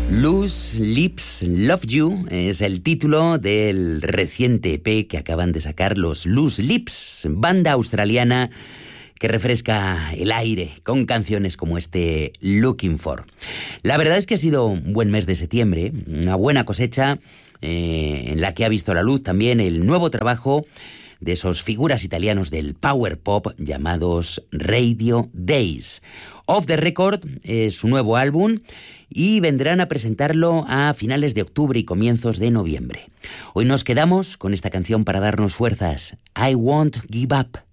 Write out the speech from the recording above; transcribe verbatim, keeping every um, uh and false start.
Loose Lips Love You es el título del reciente E P que acaban de sacar los Loose Lips, banda australiana que refresca el aire con canciones como este Looking For. La verdad es que ha sido un buen mes de septiembre, una buena cosecha eh, en la que ha visto la luz también el nuevo trabajo de esos figuras italianos del power pop llamados Radio Days. Off the Record es su nuevo álbum y vendrán a presentarlo a finales de octubre y comienzos de noviembre. Hoy nos quedamos con esta canción para darnos fuerzas, I Won't Give Up.